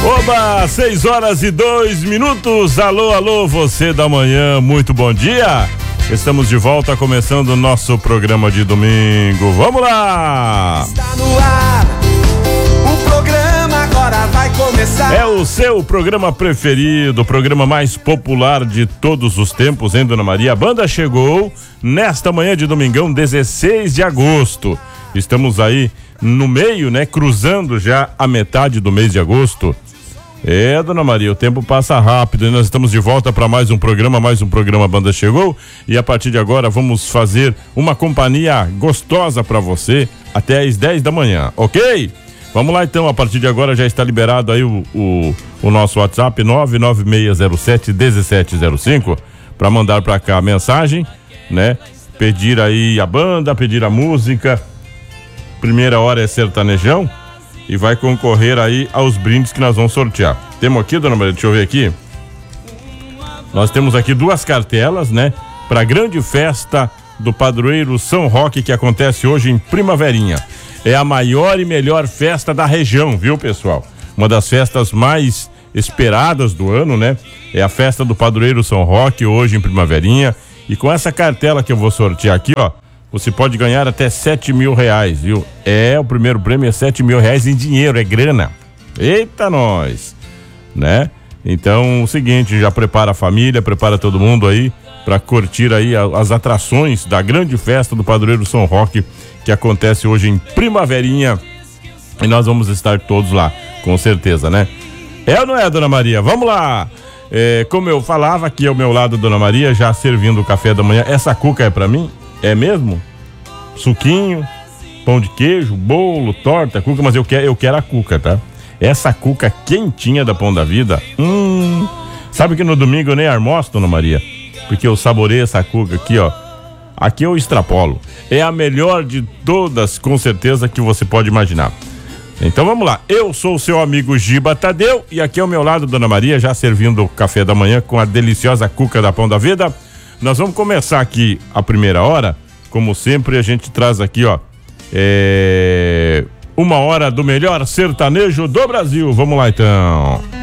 Oba, 6h02. Alô, alô, você da manhã, muito bom dia. Estamos de volta, começando o nosso programa de domingo. Vamos lá! Está no ar, o programa agora vai começar. É o seu programa preferido, o programa mais popular de todos os tempos, hein, Dona Maria? A banda chegou nesta manhã de domingão, 16 de agosto. Estamos aí no meio, né? Cruzando já a metade do mês de agosto. É, Dona Maria, o tempo passa rápido e nós estamos de volta para mais um programa A Banda Chegou, e a partir de agora vamos fazer uma companhia gostosa para você até às 10 da manhã, ok? Vamos lá então, a partir de agora já está liberado aí o nosso WhatsApp 99607-1705 para mandar para cá a mensagem, né? Pedir aí a banda, pedir a música. Primeira hora é sertanejão. E vai concorrer aí aos brindes que nós vamos sortear. Temos aqui, Dona Maria, deixa eu ver aqui. Nós temos aqui 2 cartelas, né? Para a grande festa do padroeiro São Roque, que acontece hoje em Primaverinha. É a maior e melhor festa da região, viu, pessoal? Uma das festas mais esperadas do ano, né? É a festa do padroeiro São Roque, hoje em Primaverinha. E com essa cartela que eu vou sortear aqui, ó, você pode ganhar até R$7.000, viu? O primeiro prêmio é R$7.000 em dinheiro, é grana. Eita, nós! Né? Então, o seguinte, já prepara a família, prepara todo mundo aí para curtir aí as atrações da grande festa do padroeiro São Roque, que acontece hoje em Primaverinha. E nós vamos estar todos lá, com certeza, né? É ou não é, Dona Maria? Vamos lá! Como eu falava, aqui ao meu lado, Dona Maria, já servindo o café da manhã. Essa cuca é para mim? É mesmo? Suquinho, pão de queijo, bolo, torta, cuca, mas eu quero a cuca, tá? Essa cuca quentinha da Pão da Vida. Sabe que no domingo eu nem almoço, Dona Maria? Porque eu saboreio essa cuca aqui, ó. Aqui eu extrapolo. É a melhor de todas, com certeza, que você pode imaginar. Então vamos lá. Eu sou o seu amigo Giba Tadeu e aqui ao meu lado, Dona Maria, já servindo o café da manhã com a deliciosa cuca da Pão da Vida. Nós vamos começar aqui a primeira hora. Como sempre, a gente traz aqui, ó, 1 hora do melhor sertanejo do Brasil. Vamos lá, então.